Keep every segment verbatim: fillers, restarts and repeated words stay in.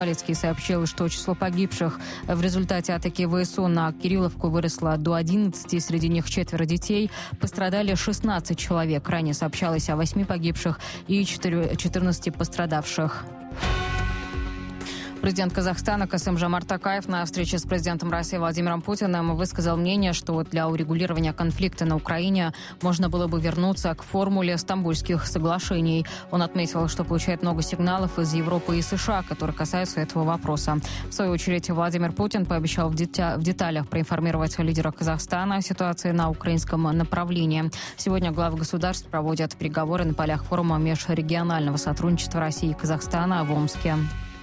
Полицейский сообщил, что число погибших в результате атаки ВСУ на Кирилловку выросло до одиннадцати, среди них четверо детей. Пострадали шестнадцать человек. Ранее сообщалось о восьми погибших и четырнадцати пострадавших. Президент Казахстана Касым-Жомарт Токаев на встрече с президентом России Владимиром Путиным высказал мнение, что для урегулирования конфликта на Украине можно было бы вернуться к формуле Стамбульских соглашений. Он отметил, что получает много сигналов из Европы и США, которые касаются этого вопроса. В свою очередь, Владимир Путин пообещал в, детя- в деталях проинформировать лидера Казахстана о ситуации на украинском направлении. Сегодня главы государств проводят переговоры на полях форума межрегионального сотрудничества России и Казахстана в Омске.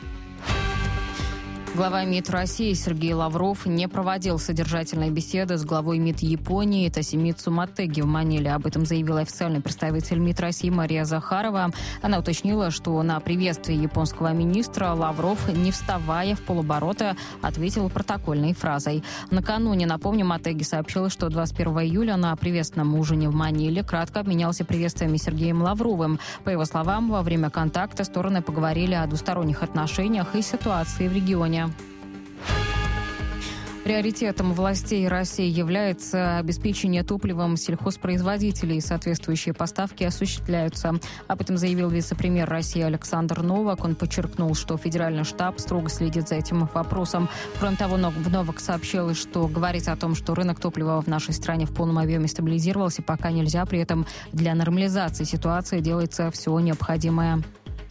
Глава МИД России Сергей Лавров не проводил содержательной беседы с главой МИД Японии Тосимицу Мотеги в Маниле. Об этом заявила официальный представитель МИД России Мария Захарова. Она уточнила, что на приветствие японского министра Лавров, не вставая в полоборота, ответил протокольной фразой. Накануне, напомню, Мотеги сообщила, что двадцать первого июля на приветственном ужине в Маниле кратко обменялся приветствиями Сергеем Лавровым. По его словам, во время контакта стороны поговорили о двусторонних отношениях и ситуации в регионе. Приоритетом властей России является обеспечение топливом сельхозпроизводителей. Соответствующие поставки осуществляются. Об этом заявил вице-премьер России Александр Новак. Он подчеркнул, что федеральный штаб строго следит за этим вопросом. Кроме того, Новак сообщил, что говорить о том, что рынок топлива в нашей стране в полном объеме стабилизировался, пока нельзя. При этом для нормализации ситуации делается все необходимое.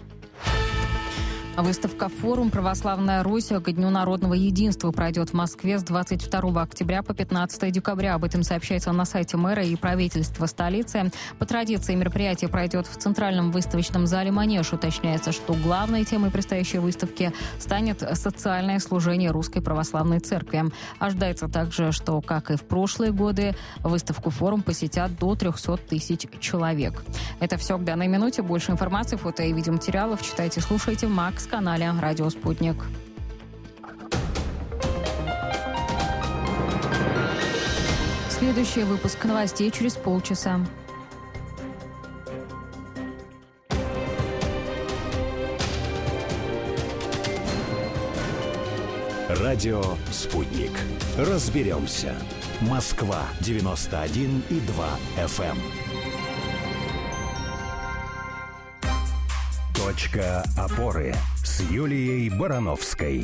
Выставка «Форум. Православная Русь» ко Дню народного единства пройдет в Москве с двадцать второго октября по пятнадцатого декабря. Об этом сообщается на сайте мэра и правительства столицы. По традиции мероприятие пройдет в Центральном выставочном зале «Манеж». Уточняется, что главной темой предстоящей выставки станет социальное служение Русской Православной Церкви. Ожидается также, что, как и в прошлые годы, выставку «Форум» посетят до трехсот тысяч человек. Это все к данной минуте. Больше информации, фото и видеоматериалов читайте, слушайте в Макс канале «Радио Спутник». Следующий выпуск новостей через полчаса. Радио «Спутник». Разберемся. Москва девяносто один и два эф эм. Точка опоры с Юлией Барановской.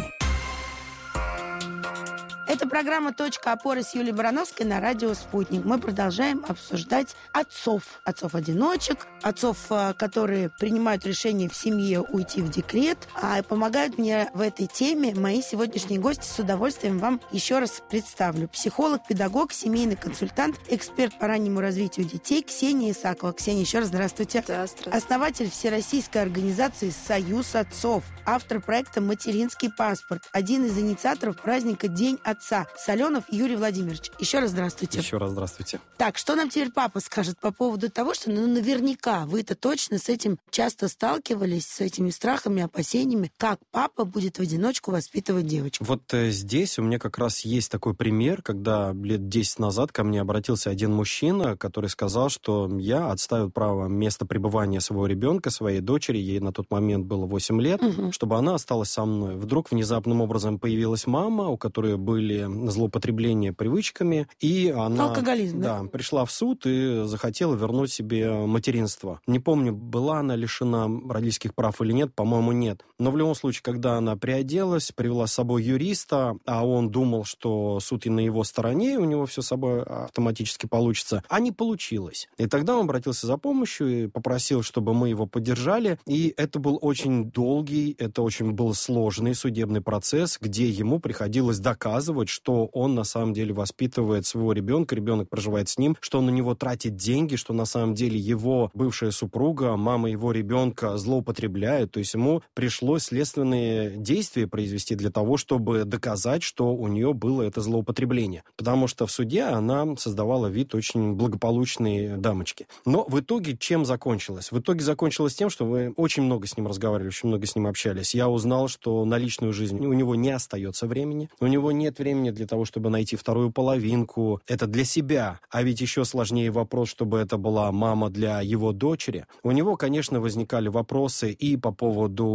Это программа «Точка опоры» с Юлией Барановской на радио «Спутник». Мы продолжаем обсуждать отцов. Отцов-одиночек, отцов, которые принимают решение в семье уйти в декрет. А помогают мне в этой теме мои сегодняшние гости. С удовольствием вам еще раз представлю. Психолог, педагог, семейный консультант, эксперт по раннему развитию детей Ксения Исакова. Ксения, еще раз здравствуйте. Здравствуйте. Основатель Всероссийской организации «Союз отцов». Автор проекта «Материнский паспорт». Один из инициаторов праздника «День отца». Соленов Юрий Владимирович. Еще раз здравствуйте. Еще раз здравствуйте. Так, что нам теперь папа скажет по поводу того, что ну, наверняка вы-то точно с этим часто сталкивались, с этими страхами, опасениями, как папа будет в одиночку воспитывать девочку? Вот э, здесь у меня как раз есть такой пример, когда лет десять назад ко мне обратился один мужчина, который сказал, что я отставил право места пребывания своего ребенка, своей дочери, ей на тот момент было восемь лет, угу. чтобы она осталась со мной. Вдруг внезапным образом появилась мама, у которой были злоупотребления привычками, и она алкоголизм, да, да? пришла в суд и захотела вернуть себе материнство. Не помню, была она лишена родительских прав или нет, по-моему, нет. Но в любом случае, когда она приоделась, привела с собой юриста, а он думал, что суд и на его стороне, у него все с собой автоматически получится, а не получилось. И тогда он обратился за помощью и попросил, чтобы мы его поддержали, и это был очень долгий, это очень был сложный судебный процесс, где ему приходилось доказывать, что он на самом деле воспитывает своего ребенка, ребенок проживает с ним, что он на него тратит деньги, что на самом деле его бывшая супруга, мама его ребенка злоупотребляет. То есть ему пришлось следственные действия произвести для того, чтобы доказать, что у нее было это злоупотребление. Потому что в суде она создавала вид очень благополучной дамочки. Но в итоге чем закончилось? В итоге закончилось тем, что мы очень много с ним разговаривали, очень много с ним общались. Я узнал, что на личную жизнь у него не остается времени, у него нет времени для того, чтобы найти вторую половинку. Это для себя. А ведь еще сложнее вопрос, чтобы это была мама для его дочери. У него, конечно, возникали вопросы и по поводу ребенка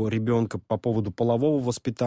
ребенка по поводу полового воспитания,